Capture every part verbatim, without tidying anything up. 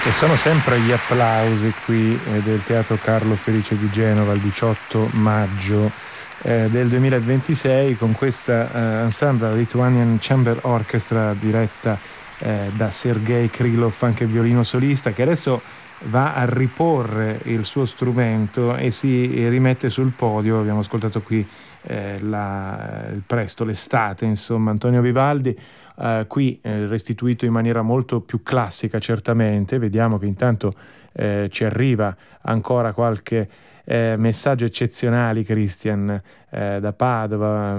E sono sempre gli applausi qui eh, del Teatro Carlo Felice di Genova il diciotto maggio eh, del duemilaventisei con questa eh, ensemble, la Lithuanian Chamber Orchestra, diretta eh, da Sergei Krylov, anche violino solista, che adesso va a riporre il suo strumento e si rimette sul podio. Abbiamo ascoltato qui eh, la, il presto, l'estate, insomma, Antonio Vivaldi. Uh, qui eh, restituito in maniera molto più classica, certamente. Vediamo che intanto eh, ci arriva ancora qualche eh, messaggio eccezionale, Christian, eh, da Padova,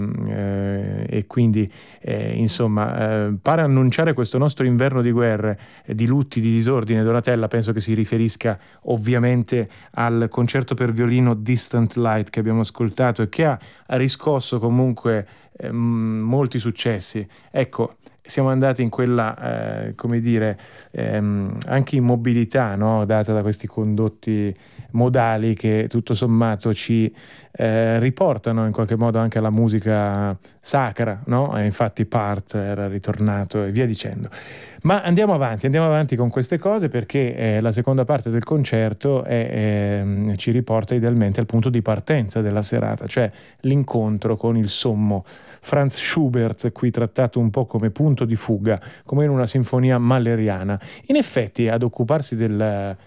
eh, e quindi eh, insomma eh, pare annunciare questo nostro inverno di guerre, eh, di lutti, di disordine. Donatella penso che si riferisca ovviamente al concerto per violino Distant Light che abbiamo ascoltato e che ha, ha riscosso comunque eh, molti successi. Ecco, siamo andati in quella, eh, come dire, ehm, anche immobilità, no? Data da questi condotti modali che tutto sommato ci eh, riportano in qualche modo anche alla musica sacra, no? E infatti Part era ritornato e via dicendo. Ma andiamo avanti, andiamo avanti con queste cose, perché eh, la seconda parte del concerto è, eh, ci riporta idealmente al punto di partenza della serata, cioè l'incontro con il sommo Franz Schubert, qui trattato un po' come punto di fuga, come in una sinfonia mahleriana. In effetti, ad occuparsi del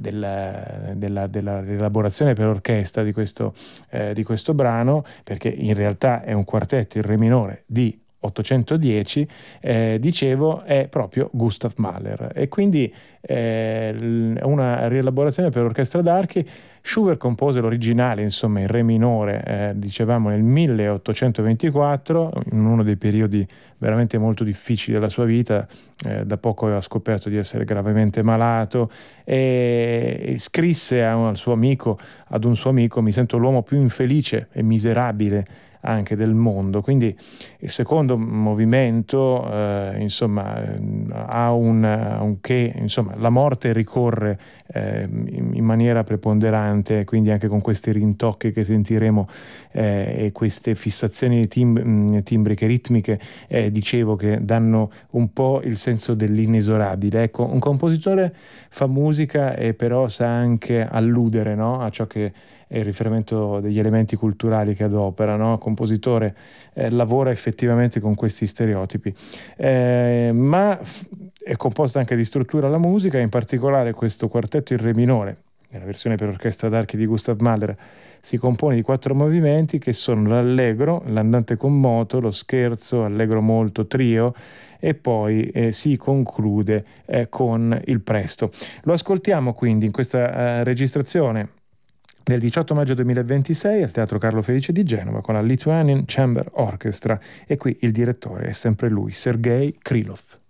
Della, della, della rielaborazione per orchestra di questo, eh, di questo brano, perché in realtà è un quartetto in re minore di ottocentodieci, eh, dicevo, è proprio Gustav Mahler, e quindi eh, una rielaborazione per orchestra d'archi. Schubert compose l'originale, insomma, in re minore, eh, dicevamo nel milleottocentoventiquattro, in uno dei periodi veramente molto difficili della sua vita. Eh, da poco aveva scoperto di essere gravemente malato e, e scrisse a un, al suo amico, ad un suo amico: mi sento l'uomo più infelice e miserabile anche del mondo. Quindi il secondo movimento eh, insomma ha un, un che, insomma, la morte ricorre eh, in, in maniera preponderante, quindi anche con questi rintocchi che sentiremo eh, e queste fissazioni tim- timbriche, ritmiche, eh, dicevo, che danno un po' il senso dell'inesorabile. Ecco, un compositore fa musica e però sa anche alludere, no? A ciò che è il riferimento degli elementi culturali che adopera, no? Il compositore eh, lavora effettivamente con questi stereotipi, eh, ma f- è composta anche di struttura la musica, in particolare questo quartetto in re minore, nella versione per orchestra d'archi di Gustav Mahler, si compone di quattro movimenti che sono l'allegro, l'andante con moto, lo scherzo, allegro molto, trio, e poi eh, si conclude eh, con il presto. Lo ascoltiamo quindi in questa eh, registrazione del diciotto maggio duemilaventisei al Teatro Carlo Felice di Genova con la Lithuanian Chamber Orchestra, e qui il direttore è sempre lui, Sergei Krylov.